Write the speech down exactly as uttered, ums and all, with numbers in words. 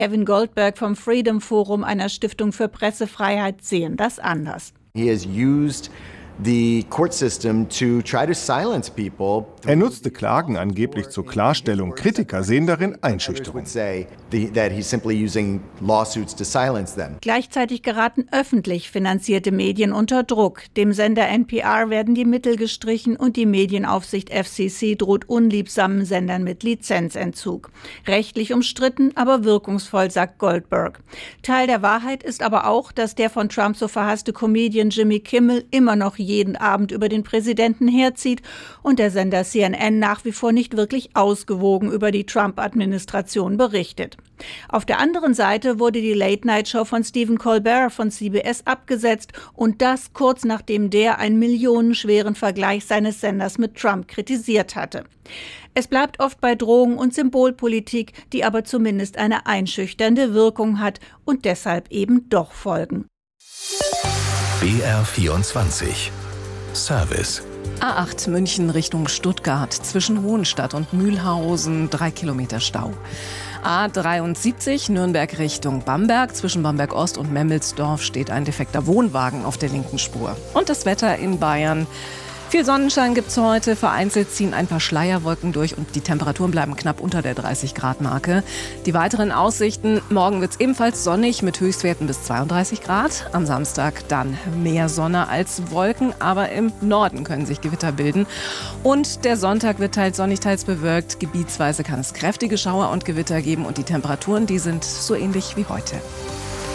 Evan Goldberg vom Freedom Forum, einer Stiftung für Pressefreiheit, sehen das anders. He has used the court system to try to silence people. Er nutzte Klagen angeblich zur Klarstellung. Kritiker sehen darin Einschüchterung. Gleichzeitig geraten öffentlich finanzierte Medien unter Druck. Dem Sender N P R werden die Mittel gestrichen und die Medienaufsicht F C C droht unliebsamen Sendern mit Lizenzentzug. Rechtlich umstritten, aber wirkungsvoll, sagt Goldberg. Teil der Wahrheit ist aber auch, dass der von Trump so verhasste Comedian Jimmy Kimmel immer noch jeden Abend über den Präsidenten herzieht und der Sender C N N nach wie vor nicht wirklich ausgewogen über die Trump-Administration berichtet. Auf der anderen Seite wurde die Late-Night-Show von Stephen Colbert von C B S abgesetzt und das kurz nachdem der einen millionenschweren Vergleich seines Senders mit Trump kritisiert hatte. Es bleibt oft bei Drohung und Symbolpolitik, die aber zumindest eine einschüchternde Wirkung hat und deshalb eben doch folgen. B R vierundzwanzig Service. A acht München Richtung Stuttgart, zwischen Hohenstadt und Mühlhausen, drei Kilometer Stau. A dreiundsiebzig Nürnberg Richtung Bamberg, zwischen Bamberg Ost und Memmelsdorf steht ein defekter Wohnwagen auf der linken Spur. Und das Wetter in Bayern. Viel Sonnenschein gibt's heute, vereinzelt ziehen ein paar Schleierwolken durch und die Temperaturen bleiben knapp unter der dreißig Grad Marke. Die weiteren Aussichten: Morgen wird's ebenfalls sonnig mit Höchstwerten bis zweiunddreißig Grad. Am Samstag dann mehr Sonne als Wolken, aber im Norden können sich Gewitter bilden. Und der Sonntag wird teils sonnig, teils bewölkt. Gebietsweise kann es kräftige Schauer und Gewitter geben und die Temperaturen, die sind so ähnlich wie heute.